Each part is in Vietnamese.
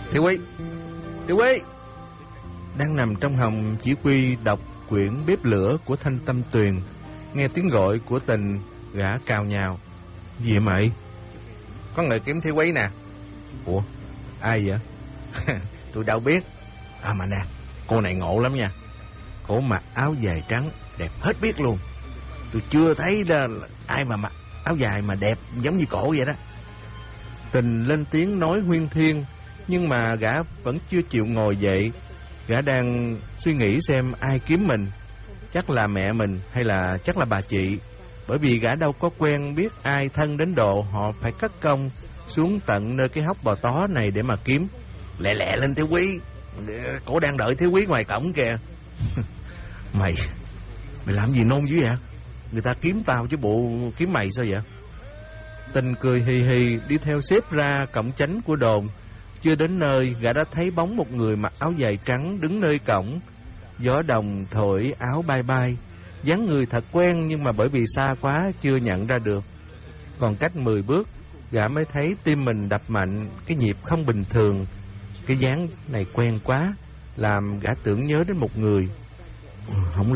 Thiếu Quý, Thiếu Quý. Đang nằm trong hồng chỉ huy đọc quyển Bếp Lửa của Thanh Tâm Tuyền, nghe tiếng gọi của Tình, gã cào nhào. Gì vậy mày? Có người kiếm Thiếu Quý nè. Ủa, ai vậy? Tôi đâu biết. Mà nè, cô này ngộ lắm nha. Cổ mặc áo dài trắng, đẹp hết biết luôn. Tôi chưa thấy ai mà mặc áo dài mà đẹp giống như cổ vậy đó. Tình lên tiếng nói huyên thuyên, nhưng mà gã vẫn chưa chịu ngồi dậy. Gã đang suy nghĩ xem ai kiếm mình. Chắc là mẹ mình hay là chắc là bà chị. Bởi vì gã đâu có quen biết ai thân đến độ họ phải cất công xuống tận nơi cái hốc bò tó này để mà kiếm. Lẹ lẹ lên Thiếu Quý, cổ đang đợi Thiếu Quý ngoài cổng kìa. Mày làm gì nôn dữ vậy? Người ta kiếm tao chứ bộ kiếm mày sao vậy? Tình cười hì hì đi theo sếp ra cổng chánh của đồn. Chưa đến nơi, gã đã thấy bóng một người mặc áo dài trắng đứng nơi cổng. Gió đồng thổi áo bay bay, dáng người thật quen nhưng mà bởi vì xa quá chưa nhận ra được. Còn cách 10 bước, gã mới thấy tim mình đập mạnh, cái nhịp không bình thường. Cái dáng này quen quá, làm gã tưởng nhớ đến một người. Không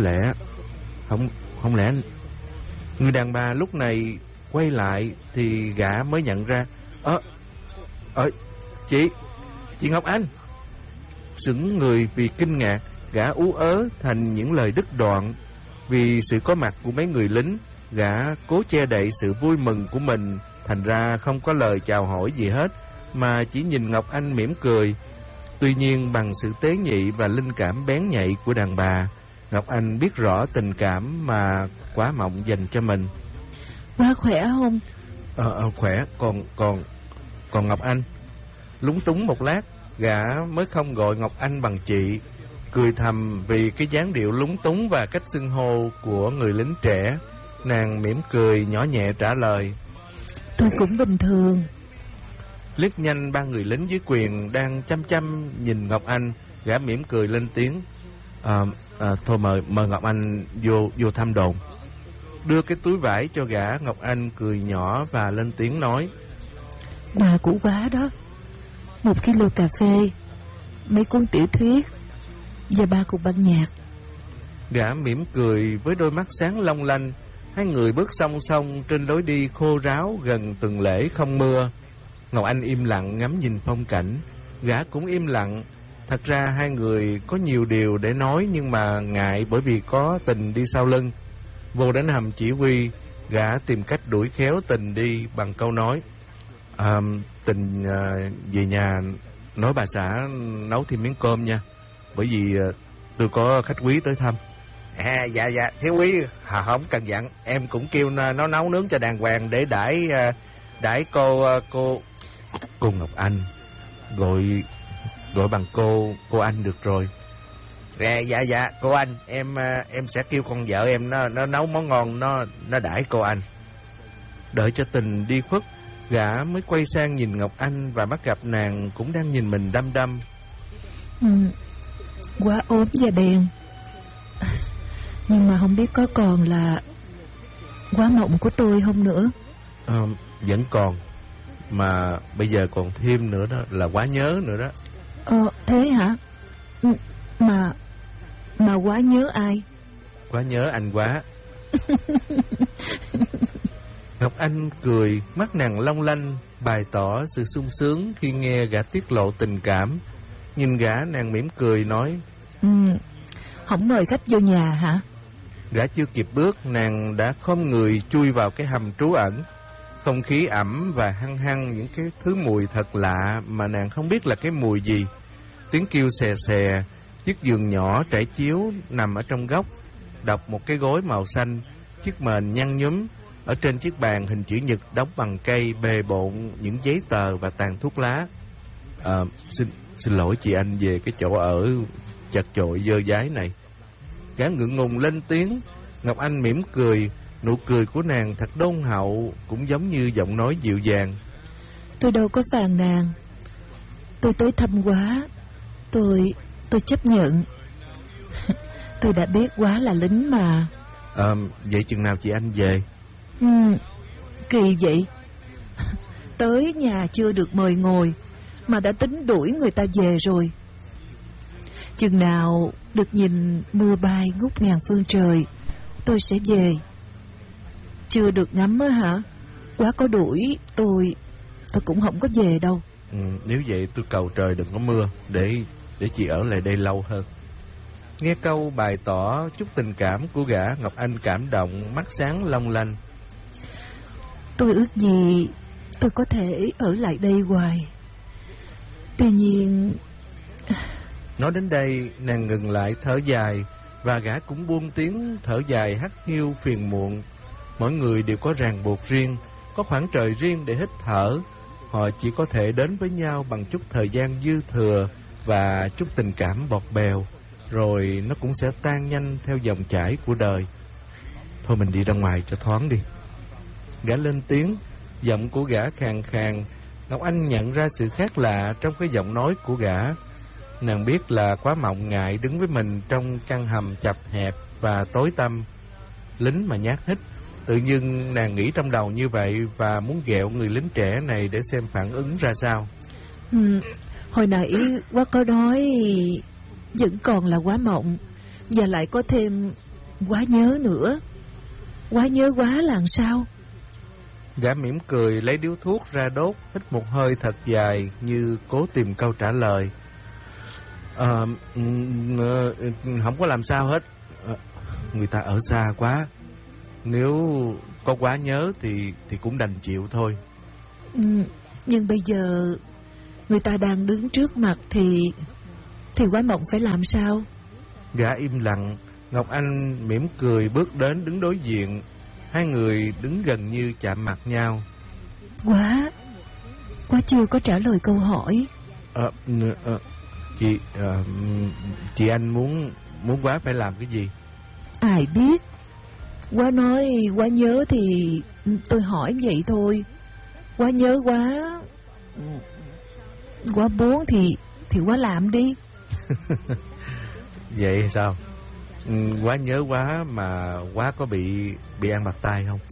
lẽ người đàn bà lúc này quay lại thì gã mới nhận ra. Chị Ngọc Anh. Sững người vì kinh ngạc, gã ú ớ thành những lời đứt đoạn. Vì sự có mặt của mấy người lính, gã cố che đậy sự vui mừng của mình, thành ra không có lời chào hỏi gì hết, mà chỉ nhìn Ngọc Anh mỉm cười. Tuy nhiên bằng sự tế nhị và linh cảm bén nhạy của đàn bà, Ngọc Anh biết rõ tình cảm mà Quá Mộng dành cho mình. Quá khỏe không? Khỏe. Còn Ngọc Anh. Lúng túng một lát, gã mới không gọi Ngọc Anh bằng chị, cười thầm vì cái dáng điệu lúng túng và cách xưng hô của người lính trẻ. Nàng mỉm cười nhỏ nhẹ trả lời. Tôi cũng bình thường. Liếc nhanh ba người lính dưới quyền đang chăm chăm nhìn Ngọc Anh, gã mỉm cười lên tiếng. Thôi mời Ngọc Anh vô thăm đồn. Đưa cái túi vải cho gã, Ngọc Anh cười nhỏ và lên tiếng nói. Bà của Quá đó, 1 kilo cà phê, mấy cuốn tiểu thuyết và 3 cục băng nhạc. Gã mỉm cười với đôi mắt sáng long lanh. Hai người bước song song trên lối đi khô ráo gần tuần lễ không mưa. Ngọc Anh im lặng ngắm nhìn phong cảnh, gã cũng im lặng. Thật ra hai người có nhiều điều để nói, nhưng mà ngại bởi vì có Tình đi sau lưng. Vô đến hầm chỉ huy, gã tìm cách đuổi khéo Tình đi bằng câu nói. Tình về nhà nói bà xã nấu thêm miếng cơm nha, bởi vì tôi có khách quý tới thăm. Dạ Thiếu Quý không cần dặn, em cũng kêu nó nấu nướng cho đàng hoàng để đãi cô Ngọc Anh. Gọi bằng cô Anh được rồi. Dạ cô Anh, em sẽ kêu con vợ em nó nấu món ngon nó đãi cô Anh. Đợi cho Tình đi khuất, gã mới quay sang nhìn Ngọc Anh và bắt gặp nàng cũng đang nhìn mình đăm đăm. Quá ốm và đen, nhưng mà không biết có còn là Quá Mộng của tôi không nữa. Vẫn còn, mà bây giờ còn thêm nữa đó là Quá Nhớ nữa đó. Thế hả? Mà Quá nhớ ai? Quá nhớ anh Quá. Ngọc Anh cười, mắt nàng long lanh, bày tỏ sự sung sướng khi nghe gã tiết lộ tình cảm. Nhìn gã, nàng mỉm cười nói. Không mời khách vô nhà hả? Gã chưa kịp bước, nàng đã khom người chui vào cái hầm trú ẩn. Không khí ẩm và hăng hăng những cái thứ mùi thật lạ mà nàng không biết là cái mùi gì. Tiếng kêu xè xè, chiếc giường nhỏ trải chiếu nằm ở trong góc, đọc một cái gối màu xanh, chiếc mền nhăn nhúm. Ở trên chiếc bàn hình chữ nhật đóng bằng cây bề bộn những giấy tờ và tàn thuốc lá. Xin lỗi chị Anh về cái chỗ ở chật chội dơ dái này. Gã ngượng ngùng lên tiếng. Ngọc Anh mỉm cười, nụ cười của nàng thật đôn hậu, cũng giống như giọng nói dịu dàng. Tôi đâu có phàn nàn, tôi tới thăm Quá, tôi chấp nhận. Tôi đã biết Quá là lính mà. Vậy chừng nào chị Anh về? Kỳ vậy. Tới nhà chưa được mời ngồi mà đã tính đuổi người ta về rồi. Chừng nào được nhìn mưa bay ngút ngàn phương trời, tôi sẽ về. Chưa được ngắm á hả? Quá có đuổi, tôi cũng không có về đâu. Nếu vậy tôi cầu trời đừng có mưa, để chị ở lại đây lâu hơn. Nghe câu bày tỏ chút tình cảm của gã, Ngọc Anh cảm động, mắt sáng long lanh. Tôi ước gì tôi có thể ở lại đây hoài. Tuy nhiên... Nói đến đây, nàng ngừng lại thở dài, và gã cũng buông tiếng thở dài hắt hiu phiền muộn. Mỗi người đều có ràng buộc riêng, có khoảng trời riêng để hít thở. Họ chỉ có thể đến với nhau bằng chút thời gian dư thừa và chút tình cảm bọt bèo, rồi nó cũng sẽ tan nhanh theo dòng chảy của đời. Thôi mình đi ra ngoài cho thoáng đi. Gã lên tiếng, giọng của gã khàn khàn. Ngọc Anh nhận ra sự khác lạ trong cái giọng nói của gã. Nàng biết là Quá Mộng ngại đứng với mình trong căn hầm chật hẹp và tối tăm. Lính mà nhát hít. Tự nhiên nàng nghĩ trong đầu như vậy và muốn ghẹo người lính trẻ này để xem phản ứng ra sao. Hồi nãy Quá có nói vẫn còn là Quá Mộng, và lại có thêm Quá Nhớ nữa. Quá nhớ Quá làm sao? Gã mỉm cười lấy điếu thuốc ra đốt, hít một hơi thật dài như cố tìm câu trả lời. Không có làm sao hết. Người ta ở xa quá. Nếu có Quá nhớ thì cũng đành chịu thôi. Nhưng bây giờ người ta đang đứng trước mặt thì Quá Mộng phải làm sao? Gã im lặng. Ngọc Anh mỉm cười bước đến đứng đối diện. Hai người đứng gần như chạm mặt nhau. Quá chưa có trả lời câu hỏi. Chị Anh muốn Quá phải làm cái gì? Ai biết. Quá nói Quá nhớ thì tôi hỏi vậy thôi. Quá nhớ Quá muốn thì Quá làm đi. Vậy sao? Quá nhớ Quá mà Quá có bị ăn bạc tai không?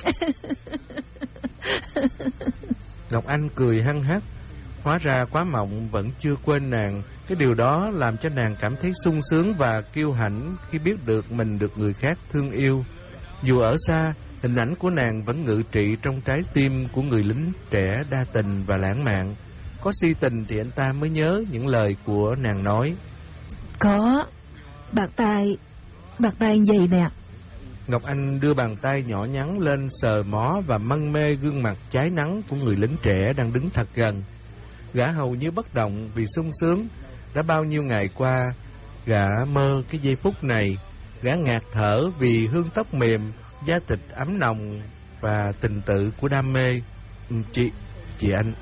Ngọc Anh cười hăng hắc. Hóa ra Quá Mộng vẫn chưa quên nàng. Cái điều đó làm cho nàng cảm thấy sung sướng và kiêu hãnh khi biết được mình được người khác thương yêu. Dù ở xa, hình ảnh của nàng vẫn ngự trị trong trái tim của người lính trẻ đa tình và lãng mạn. Có si tình thì anh ta mới nhớ những lời của nàng nói. Có. Bạc tay vậy nè. Ngọc Anh đưa bàn tay nhỏ nhắn lên sờ mó và mân mê gương mặt cháy nắng của người lính trẻ đang đứng thật gần. Gã hầu như bất động vì sung sướng. Đã bao nhiêu ngày qua, gã mơ cái giây phút này. Gã ngạt thở vì hương tóc mềm, da thịt ấm nồng và tình tự của đam mê. Chị Anh.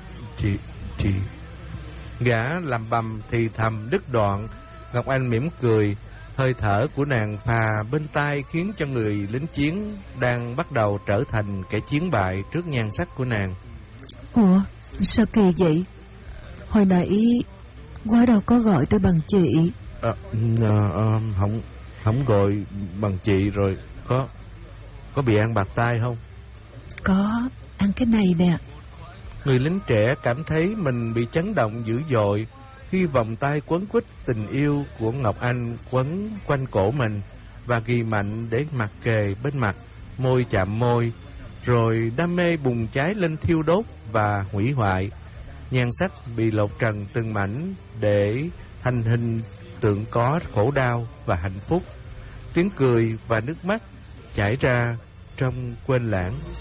Gã lầm bầm thì thầm đứt đoạn. Ngọc Anh mỉm cười. Hơi thở của nàng phà bên tai khiến cho người lính chiến đang bắt đầu trở thành kẻ chiến bại trước nhan sắc của nàng. Ủa, sao kỳ vậy? Hồi nãy Quá đâu có gọi tôi bằng chị. Không gọi bằng chị rồi. Có bị ăn bạc tai không? Có, ăn cái này nè. Người lính trẻ cảm thấy mình bị chấn động dữ dội khi vòng tay quấn quýt tình yêu của Ngọc Anh quấn quanh cổ mình và ghi mạnh để mặt kề bên mặt, môi chạm môi, rồi đam mê bùng cháy lên thiêu đốt và hủy hoại. Nhan sắc bị lột trần từng mảnh để thành hình tượng có khổ đau và hạnh phúc. Tiếng cười và nước mắt chảy ra trong quên lãng.